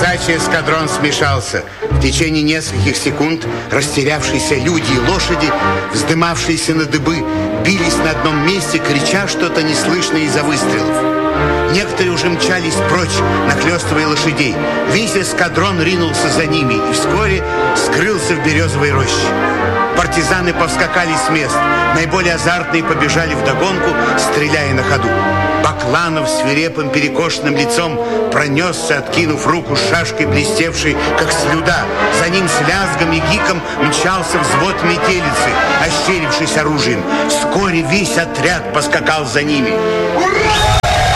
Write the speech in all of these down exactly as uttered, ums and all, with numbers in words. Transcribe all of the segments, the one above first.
Казачий эскадрон смешался. В течение нескольких секунд растерявшиеся люди и лошади, вздымавшиеся на дыбы, бились на одном месте, крича что-то неслышное из-за выстрелов. Некоторые уже мчались прочь, нахлёстывая лошадей. Весь эскадрон ринулся за ними и вскоре скрылся в березовой роще. Партизаны повскакали с мест. Наиболее азартные побежали вдогонку, стреляя на ходу. Бакланов свирепым перекошенным лицом пронесся, откинув руку с шашкой, блестевшей, как слюда. За ним с лязгом и гиком мчался взвод метелицы, ощерившись оружием. Вскоре весь отряд поскакал за ними. Ура!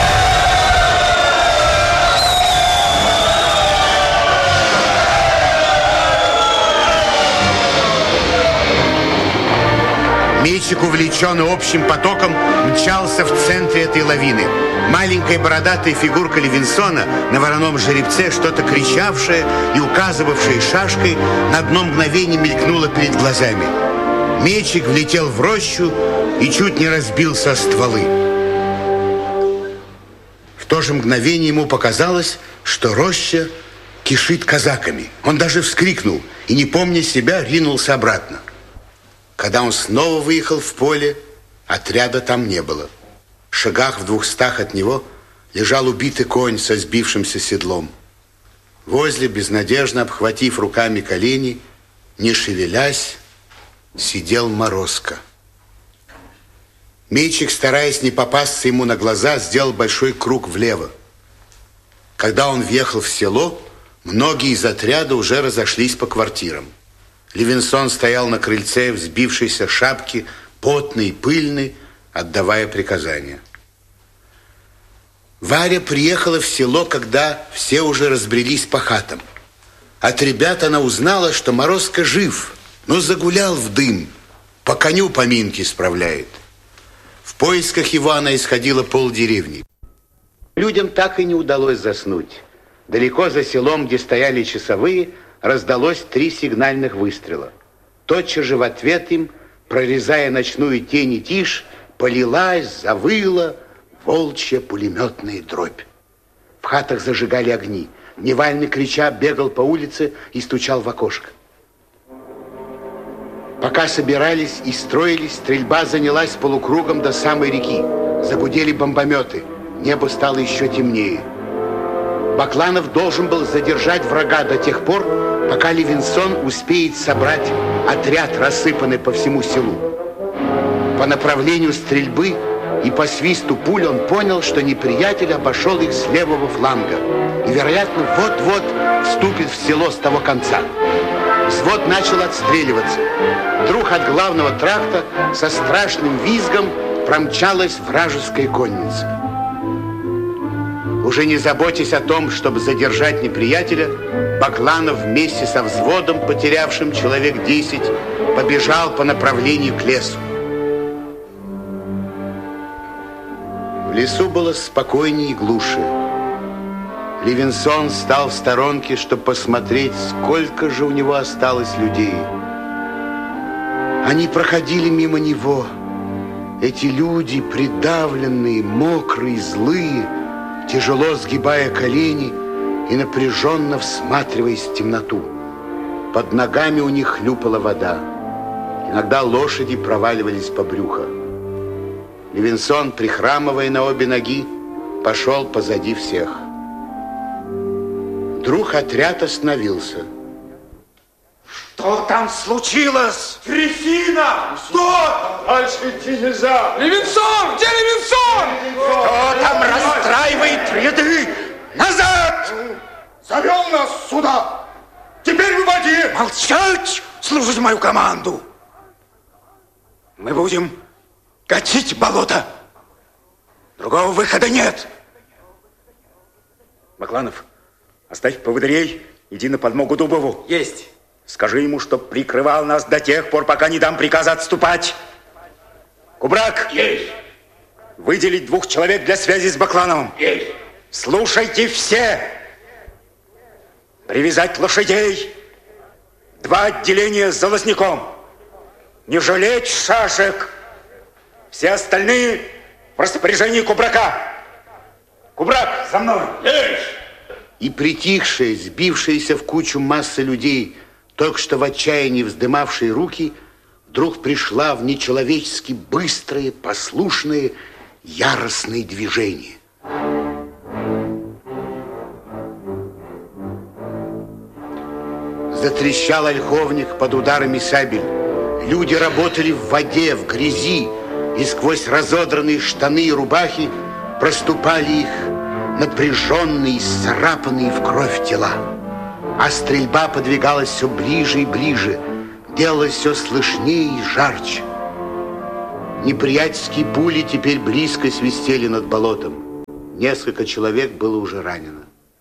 Мечик, увлеченный общим потоком, мчался в центре этой лавины. Маленькая бородатая фигурка Левинсона на вороном жеребце, что-то кричавшая и указывавшая шашкой, на одно мгновение мелькнула перед глазами. Мечик влетел в рощу и чуть не разбился о стволы. В то же мгновение ему показалось, что роща кишит казаками. Он даже вскрикнул и, не помня себя, ринулся обратно. Когда он снова выехал в поле, отряда там не было. В шагах в двухстах от него лежал убитый конь со сбившимся седлом. Возле, безнадежно обхватив руками колени, не шевелясь, сидел Морозко. Мечик, стараясь не попасться ему на глаза, сделал большой круг влево. Когда он въехал в село, многие из отряда уже разошлись по квартирам. Левинсон стоял на крыльце, взбившейся шапки, потный и пыльный, отдавая приказания. Варя приехала в село, когда все уже разбрелись по хатам. От ребят она узнала, что Морозко жив, но загулял в дым, по коню поминки справляет. В поисках его она исходила полдеревни. Людям так и не удалось заснуть. Далеко за селом, где стояли часовые, раздалось три сигнальных выстрела. Тотчас же в ответ им, прорезая ночную тень и тишь, полилась, завыла волчья пулеметная дробь. В хатах зажигали огни. Дневальный, крича, бегал по улице и стучал в окошко. Пока собирались и строились, стрельба занялась полукругом до самой реки. Загудели бомбометы. Небо стало еще темнее. Бакланов должен был задержать врага до тех пор, пока Левинсон успеет собрать отряд, рассыпанный по всему селу. По направлению стрельбы и по свисту пуль он понял, что неприятель обошел их с левого фланга и, вероятно, вот-вот вступит в село с того конца. Взвод начал отстреливаться. Вдруг от главного тракта со страшным визгом промчалась вражеская конница. Уже не заботясь о том, чтобы задержать неприятеля, Бакланов вместе со взводом, потерявшим человек десять, побежал по направлению к лесу. В лесу было спокойнее и глуше. Левинсон стал в сторонке, чтобы посмотреть, сколько же у него осталось людей. Они проходили мимо него. Эти люди, придавленные, мокрые, злые, тяжело сгибая колени и напряженно всматриваясь в темноту. Под ногами у них хлюпала вода. Иногда лошади проваливались по брюху. Левинсон, прихрамывая на обе ноги, пошел позади всех. Вдруг отряд остановился. Что там случилось? Трясина! Стой! Дальше идти нельзя! Левинсон! Где Левинсон? Кто там расстраивает ряды? Назад! Зовем нас сюда! Теперь выводи! Молчать! Слушать мою команду! Мы будем катить болото. Другого выхода нет. Бакланов, оставь поводырей, иди на подмогу Дубову. Есть. Скажи ему, чтоб прикрывал нас до тех пор, пока не дам приказа отступать. Кубрак! Есть! Выделить двух человек для связи с Баклановым. Есть! Слушайте все! Привязать лошадей. Два отделения с Залозняком. Не жалеть шашек. Все остальные в распоряжении Кубрака. Кубрак, за мной! Есть! И притихшая, сбившаяся в кучу масса людей, только что в отчаянии вздымавшие руки, вдруг пришла в нечеловечески быстрые, послушные, яростные движения. Затрещал ольховник под ударами сабель. Люди работали в воде, в грязи, и сквозь разодранные штаны и рубахи проступали их напряженные, исцарапанные в кровь тела. А стрельба подвигалась все ближе и ближе, делалось все слышнее и жарче. Неприятельские пули теперь близко свистели над болотом. Несколько человек было уже ранено.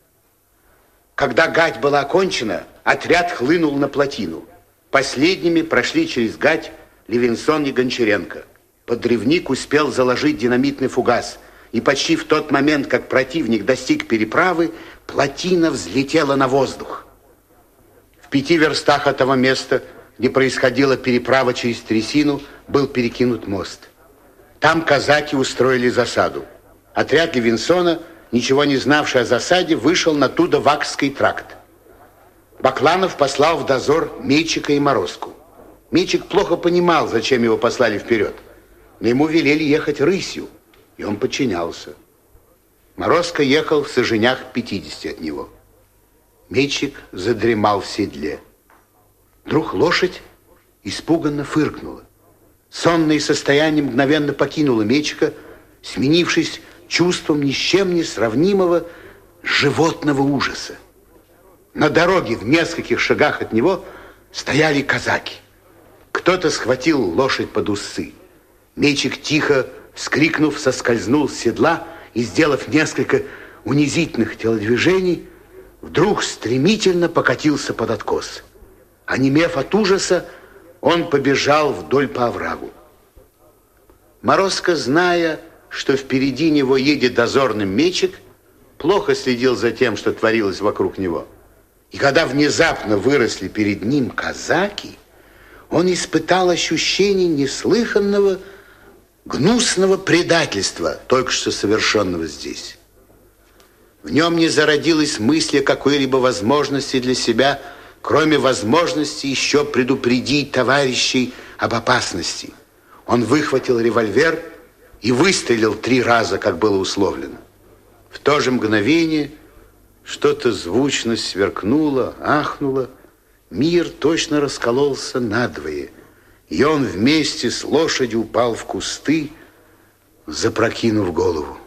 Когда гать была окончена, отряд хлынул на плотину. Последними прошли через гать Левинсон и Гончаренко. Подрывник успел заложить динамитный фугас, и почти в тот момент, как противник достиг переправы, плотина взлетела на воздух. В пяти верстах от того места, где происходила переправа через трясину, был перекинут мост. Там казаки устроили засаду. Отряд Левинсона, ничего не знавший о засаде, вышел на Тудо-Вакский тракт. Бакланов послал в дозор Мечика и Морозку. Мечик плохо понимал, зачем его послали вперед, но ему велели ехать рысью, и он подчинялся. Морозко ехал в саженях пятидесяти от него. Мечик задремал в седле. Вдруг лошадь испуганно фыркнула. Сонное состояние мгновенно покинуло Мечика, сменившись чувством ни с чем не сравнимого животного ужаса. На дороге в нескольких шагах от него стояли казаки. Кто-то схватил лошадь под усы. Мечик, тихо вскрикнув, соскользнул с седла и, сделав несколько унизительных телодвижений, вдруг стремительно покатился под откос. Онемев от ужаса, он побежал вдоль по оврагу. Морозко, зная, что впереди него едет дозорный Мечик, плохо следил за тем, что творилось вокруг него. И когда внезапно выросли перед ним казаки, он испытал ощущение неслыханного, гнусного предательства, только что совершенного здесь. В нем не зародилась мысль о какой-либо возможности для себя, кроме возможности еще предупредить товарищей об опасности. Он выхватил револьвер и выстрелил три раза, как было условлено. В то же мгновение что-то звучно сверкнуло, ахнуло. Мир точно раскололся надвое, и он вместе с лошадью упал в кусты, запрокинув голову.